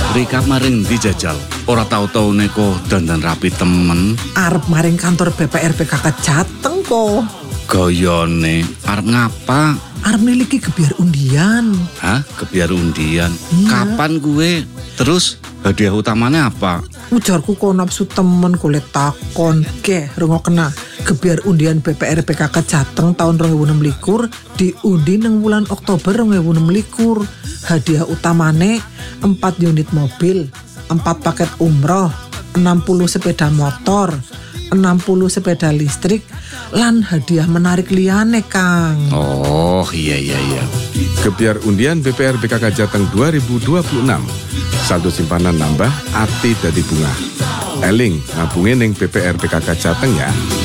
Rika maring dijajal. Ora tau-tau neko dandan rapi temen. Arep maring kantor BPR PKK Jateng kok. Gayane arep ngapa? Arep niliki gebyar undian. Hah? Gebyar undian? Iya. Kapan gue? Terus hadiah utamanya apa? Ujarku kok nafsu temen kulit takon. Rungokna. Gebyar undian BPR PKK Jateng tahun 2026 diundi nang bulan Oktober 2026. Hadiah utamane 4 unit mobil, 4 paket umroh, 60 sepeda motor, 60 sepeda listrik, lan hadiah menarik liyane, Kang. Oh, iya. Gebyar undian BPR PKK Jateng 2026. Saldo simpanan nambah, ati dadi bunga. Eling ngabunge ning BPR PKK Jateng ya.